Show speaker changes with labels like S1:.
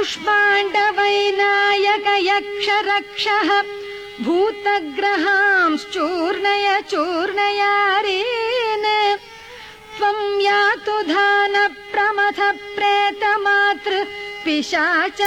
S1: कुष्माण्डवैनायक यक्षरक्षः भूतग्रहांश्चूर्णय चूर्णयारेन त्वं यातु धान प्रमथ प्रेतमातृ पिशाच